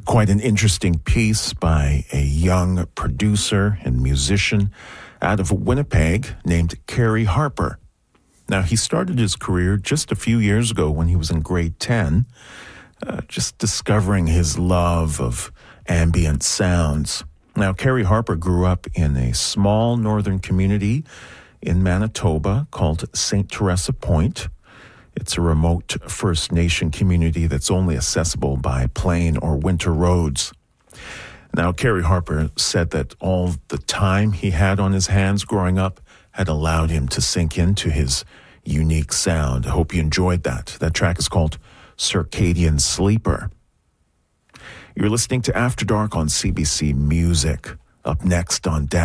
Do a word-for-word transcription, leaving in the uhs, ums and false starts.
Quite an interesting piece by a young producer and musician out of Winnipeg named Kerry Harper. Now, he started his career just a few years ago when he was in grade ten, uh, just discovering his love of ambient sounds. Now, Kerry Harper grew up in a small northern community in Manitoba called Saint Teresa Point. It's a remote First Nation community that's only accessible by plane or winter roads. Now, Kerry Harper said that all the time he had on his hands growing up had allowed him to sink into his unique sound. I hope you enjoyed that. That track is called Circadian Sleeper. You're listening to After Dark on C B C Music. Up next on Dash